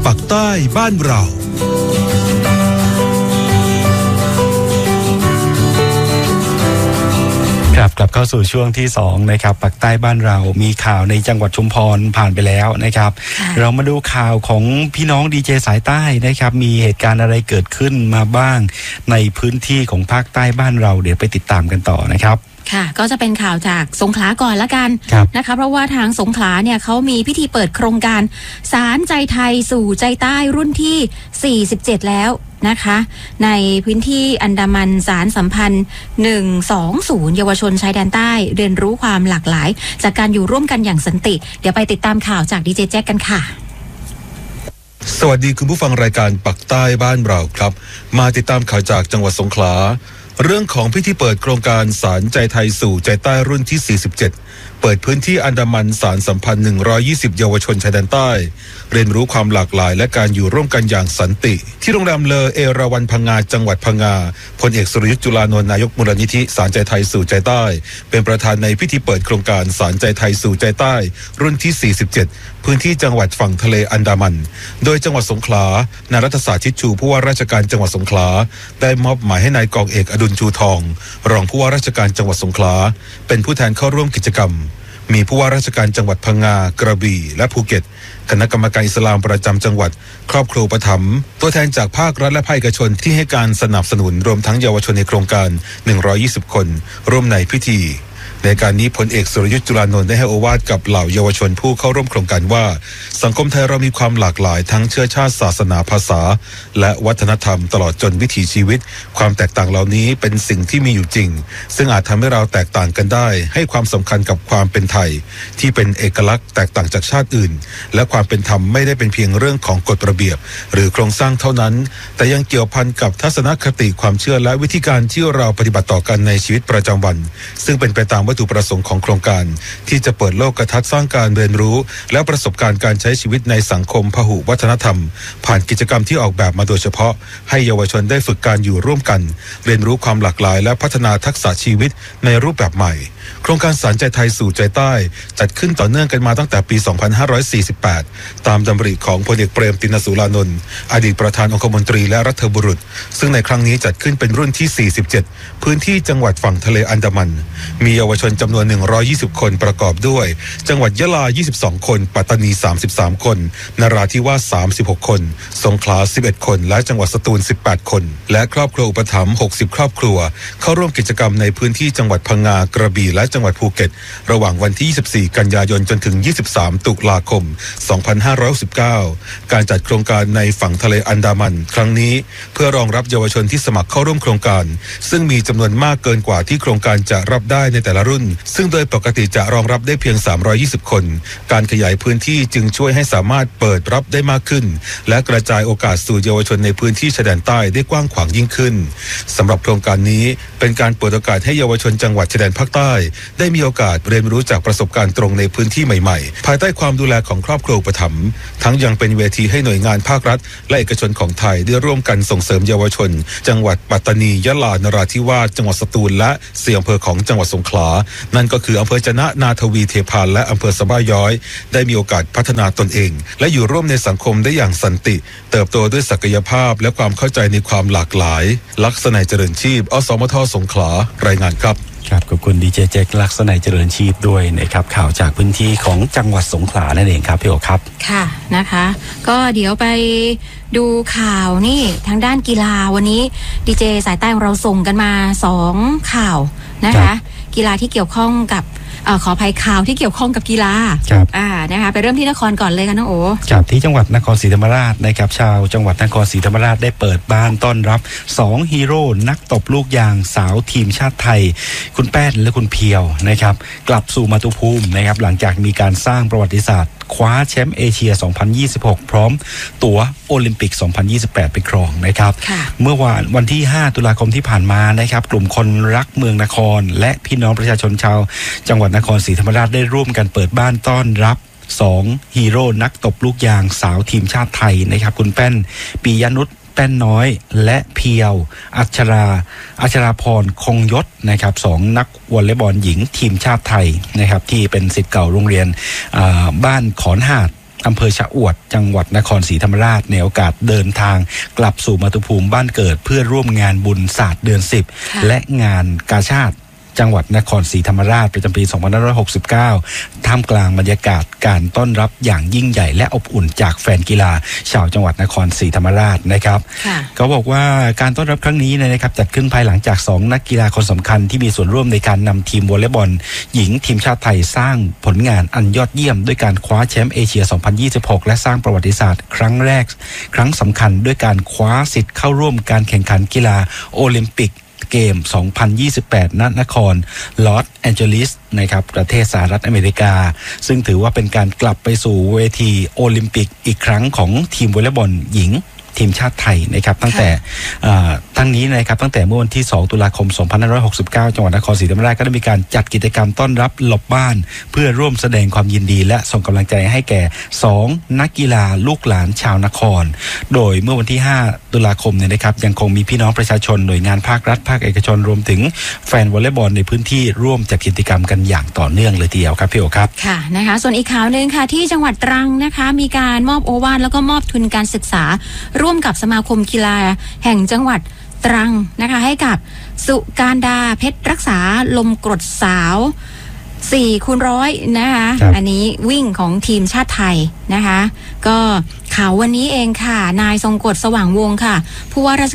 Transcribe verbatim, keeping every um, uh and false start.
ปักใต้บ้านเราครับกลับเข้าสู่ช่วงที่สองนะครับปักใต้บ้านเรามีข่าวในจังหวัดชุมพรผ่านไปแล้วนะครับเรามาดูข่าวของพี่น้องดีเจสายใต้นะครับมีเหตุการณ์อะไรเกิดขึ้นมาบ้างในพื้นที่ของภาคใต้บ้านเราเดี๋ยวไปติดตามกันต่อนะครับค่ะก็จะเป็นข่าวจากสงขลาก่อนละกันนะคะเพราะว่าทางสงขลาเนี่ยเขามีพิธีเปิดโครงการสารใจไทยสู่ใจใต้รุ่นที่สี่สิบเจ็ดแล้วนะคะในพื้นที่อันดามันสารสัมพันธ์หนึ่งสองศูนย์เยาวชนชายแดนใต้เรียนรู้ความหลากหลายจากการอยู่ร่วมกันอย่างสันติเดี๋ยวไปติดตามข่าวจากดีเจแจ็คกันค่ะสวัสดีคุณผู้ฟังรายการปักใต้บ้านเราครับมาติดตามข่าวจากจังหวัดสงขลาเรื่องของพิธีเปิดโครงการสารใจไทยสู่ใจใต้รุ่นที่สี่สิบเจ็ดเปิดพื้นที่อันดามันสารสัมพันธ์หนึ่งร้อยยี่สิบเยาวชนชายแดนใต้เรียนรู้ความหลากหลายและการอยู่ร่วมกันอย่างสันติที่โรงแรมเลอเอราวัณพังงาจังหวัดพังงาพลเอกสุรยุทธ์จุลานนท์นายกมูลนิธิสารใจไทยสู่ใจใต้เป็นประธานในพิธีเปิดโครงการสารใจไทยสู่ใจใต้รุ่นที่สี่สิบเจ็ดพื้นที่จังหวัดฝั่งทะเลอันดามันโดยจังหวัดสงขลานายรัฐศาสตร์ชิดชูผู้ว่าราชการจังหวัดสงขลาได้มอบหมายให้นายกองเอกอดุลชูทองรองผู้ว่าราชการจังหวัดสงขลาเป็นผู้แทนเข้าร่วมกิจกรรมมีผู้ว่าราชการจังหวัดพังงากระบี่และภูเก็ตคณะกรรมการอิสลามประจำจังหวัดครอบครัวประถมตัวแทนจากภาครัฐและภาคเอกชนที่ให้การสนับสนุนรวมทั้งเยาวชนในโครงการหนึ่งร้อยยี่สิบคนร่วมในพิธีในการนี้พลเอกสุรยุทธ์จุลานนท์ได้ให้โอวาทกับเหล่าเยาวชนผู้เข้าร่วมโครงการว่าสังคมไทยเรามีความหลากหลายทั้งเชื้อชาติศาสนาภาษาและวัฒนธรรมตลอดจนวิถีชีวิตความแตกต่างเหล่านี้เป็นสิ่งที่มีอยู่จริงซึ่งอาจทำให้เราแตกต่างกันได้ให้ความสำคัญกับความเป็นไทยที่เป็นเอกลักษณ์แตกต่างจากชาติอื่นและความเป็นธรรมไม่ได้เป็นเพียงเรื่องของกฎระเบียบหรือโครงสร้างเท่านั้นแต่ยังเกี่ยวพันกับทัศนคติความเชื่อและวิธีการที่เราปฏิบัติต่อกันในชีวิตประจำวันซึ่งเป็นไปตามวัตถุประสงค์ของโครงการที่จะเปิดโลกทัศน์สร้างการเรียนรู้และประสบการณ์การใช้ชีวิตในสังคมพหุวัฒนธรรมผ่านกิจกรรมที่ออกแบบมาโดยเฉพาะให้เยาวชนได้ฝึกการอยู่ร่วมกันเรียนรู้ความหลากหลายและพัฒนาทักษะชีวิตในรูปแบบใหม่โครงการสารใจไทยสู่ใจใต้จัดขึ้นต่อเนื่องกันมาตั้งแต่ปี สองพันห้าร้อยสี่สิบแปด ตามดำริของพลเอกเปรมติณสูรานนท์อดีตประธานองคมนตรีและรัฐบุรุษซึ่งในครั้งนี้จัดขึ้นเป็นรุ่นที่สี่สิบเจ็ดพื้นที่จังหวัดฝั่งทะเลอันดามันมีเยาวชนจำนวนหนึ่งร้อยยี่สิบคนประกอบด้วยจังหวัดยะลายี่สิบสองคนปัตตานีสามสิบสามคนนราธิวาสสามสิบหกคนสงขลาสิบเอ็ดคนและจังหวัดสตูลสิบแปดคนและครอบครัวอุปถัมภ์หกสิบครอบครัวเข้าร่วมกิจกรรมในพื้นที่จังหวัดพังงากระบี่และจังหวัดภูเก็ตระหว่างวันที่ยี่สิบสี่กันยายนจนถึงยี่สิบสามตุลาคมสองพันห้าร้อยหกสิบเก้าการจัดโครงการในฝั่งทะเลอันดามันครั้งนี้เพื่อรองรับเยาวชนที่สมัครเข้าร่วมโครงการซึ่งมีจำนวนมากเกินกว่าที่โครงการจะรับได้ในแต่ละรุ่นซึ่งโดยปกติจะรองรับได้เพียงสามร้อยยี่สิบคนการขยายพื้นที่จึงช่วยให้สามารถเปิดรับได้มากขึ้นและกระจายโอกาสสู่เยาวชนในพื้นที่ชายแดนใต้ได้กว้างขวางยิ่งขึ้นสำหรับโครงการนี้เป็นการเปิดโอกาสให้เยาวชนจังหวัดชายแดนภาคใต้ได้มีโอกาสเรียนรู้จากประสบการณ์ตรงในพื้นที่ใหม่ๆภายใต้ความดูแลของครอบครัวอุปถัมภ์ทั้งยังเป็นเวทีให้หน่วยงานภาครัฐและเอกชนของไทยได้ร่วมกันส่งเสริมเยาวชนจังหวัดปัตตานียะลานราธิวาสจังหวัดสตูลและสี่อำเภอของจังหวัดสงขลานั่นก็คืออำเภอจะนะนาทวีเทพาและอำเภอสะบ้าย้อยได้มีโอกาสพัฒนาตนเองและอยู่ร่วมในสังคมได้อย่างสันติเติบโตด้วยศักยภาพและความเข้าใจในความหลากหลายลักษณะเจริญชีพอสมทสงขลารายงานครับครับขอบคุณดีเจแจ็คลักษณะเจริญชีพด้วยนะครับข่าวจากพื้นที่ของจังหวัดสงขลานั่นเองครับพี่โอครับค่ะนะคะก็เดี๋ยวไปดูข่าวนี่ทางด้านกีฬาวันนี้ดีเจสายใต้ของเราส่งกันมาสองข่าวนะคะกีฬาที่เกี่ยวข้องกับเอ่อขออภัยข่าวที่เกี่ยวข้องกับกีฬาครับอ่านะคะไปเริ่มที่นครก่อนเลยค่ะน้องโอ๋ครับที่จังหวัดนครศรีธรรมราชนะครับชาวจังหวัดนครศรีธรรมราชได้เปิดบ้านต้อนรับสองฮีโร่นักตบลูกยางสาวทีมชาติไทยคุณแป้นและคุณเพียวนะครับกลับสู่มาตุภูมินะครับหลังจากมีการสร้างประวัติศาสตร์คว้าแชมป์เอเชียสองพันยี่สิบหกพร้อมตั๋วโอลิมปิกสองพันยี่สิบแปดไปครองนะครับเมื่อวันวันที่ห้าตุลาคมที่ผ่านมานะครับกลุ่มคนรักเมืองนครและพี่น้องประชาชนชาวจังหวัดนครศรีธรรมราชได้ร่วมกันเปิดบ้านต้อนรับสองฮีโร่นักตบลูกยางสาวทีมชาติไทยนะครับคุณแป้นปิยนุชแป้นน้อยและเพียวอัชราอัชราพรคงยศนะครับสองนักวอลเลย์บอลหญิงทีมชาติไทยนะครับที่เป็นศิษย์เก่าโรงเรียนบ้านขอนหาดอำเภอชะอวดจังหวัดนครศรีธรรมราชในโอกาสเดินทางกลับสู่มาตุภูมิบ้านเกิดเพื่อร่วมงานบุญศาสตร์เดือนสิบและงานกาชาดจังหวัดนครศรีธรรมราชประจำปี สองพันห้าร้อยหกสิบเก้า ท่ามกลางบรรยากาศการต้อนรับอย่างยิ่งใหญ่และอบอุ่นจากแฟนกีฬาชาวจังหวัดนครศรีธรรมราชนะครับเขาบอกว่าการต้อนรับครั้งนี้นะครับจัดขึ้นภายหลังจากสองนักกีฬาคนสำคัญที่มีส่วนร่วมในการนำทีมวอลเลย์บอลหญิงทีมชาติไทยสร้างผลงานอันยอดเยี่ยมด้วยการคว้าแชมป์เอเชีย สองพันยี่สิบหก และสร้างประวัติศาสตร์ครั้งแรกครั้งสำคัญด้วยการคว้าสิทธิ์เข้าร่วมการแข่งขันกีฬาโอลิมปิกเกม สองพันยี่สิบแปด ณ นครลอสแอนเจลิสนะครับประเทศสหรัฐอเมริกาซึ่งถือว่าเป็นการกลับไปสู่เวทีโอลิมปิกอีกครั้งของทีมวอลเลย์บอลหญิงทีมชาติไทยนะครับตั้งแต่ทั้งนี้นะครับตั้งแต่เมื่อวันที่สองตุลาคมสองพันห้าร้อยหกสิบเก้าจังหวัดนครศรีธรรมราชก็ได้มีการจัดกิจกรรมต้อนรับหลบบ้านเพื่อร่วมแสดงความยินดีและส่งกำลังใจให้แก่สองนักกีฬาลูกหลานชาวนครโดยเมื่อวันที่ห้าตุลาคมเนี่ยนะครับยังคงมีพี่น้องประชาชนหน่วยงานภาครัฐภาคเอกชนรวมถึงแฟนวอลเลย์บอลในพื้นที่ร่วมจัดกิจกรรมกันอย่างต่อเนื่องเลยทีเดียวครับพี่โอครับค่ะนะคะส่วนอีกข่าวนึงค่ะที่จังหวัดตรังนะคะมีการมอบโอวาทแล้วก็มอบทุนการศึกษาร่วมกับสมาคมกีฬาแห่งจังหวัดตรังนะคะให้กับสุการดาเพชรรักษาลมกรดสาวสี่คูณร้อยนะคะอันนี้วิ่งของทีมชาติไทยนะคะก็ข่าววันนี้เองค่ะนายทรงกฎสว่างวงศ์ค่ะผู้ว่าราช